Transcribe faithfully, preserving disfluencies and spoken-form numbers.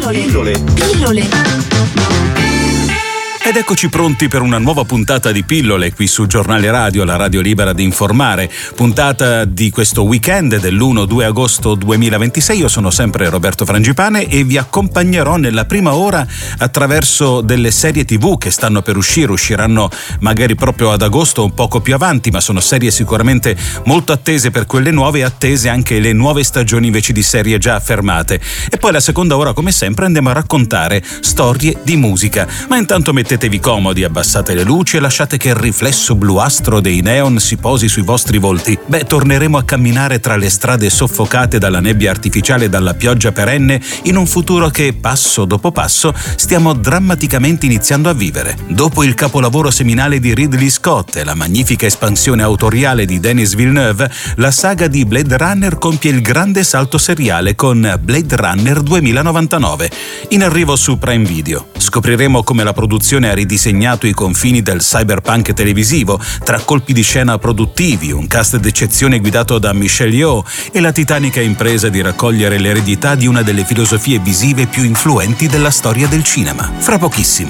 Pillole. Pillole. Pillole. Ed eccoci pronti per una nuova puntata di Pillole qui su Giornale Radio, la radio libera di informare. Puntata di questo weekend dell'primo due agosto duemilaventisei. Io sono sempre Roberto Frangipane e vi accompagnerò nella prima ora attraverso delle serie tivù che stanno per uscire, usciranno magari proprio ad agosto o un poco più avanti, ma sono serie sicuramente molto attese per quelle nuove e attese anche le nuove stagioni invece di serie già affermate. E poi la seconda ora, come sempre, andiamo a raccontare storie di musica. Ma intanto mettete Mettetevi comodi, abbassate le luci e lasciate che il riflesso bluastro dei neon si posi sui vostri volti. Beh, torneremo a camminare tra le strade soffocate dalla nebbia artificiale e dalla pioggia perenne in un futuro che, passo dopo passo, stiamo drammaticamente iniziando a vivere. Dopo il capolavoro seminale di Ridley Scott e la magnifica espansione autoriale di Denis Villeneuve, la saga di Blade Runner compie il grande salto seriale con Blade Runner duemilanovantanove, in arrivo su Prime Video. Scopriremo come la produzione ha ridisegnato i confini del cyberpunk televisivo, tra colpi di scena produttivi, un cast d'eccezione guidato da Michelle Yeoh e la titanica impresa di raccogliere l'eredità di una delle filosofie visive più influenti della storia del cinema. Fra pochissimo.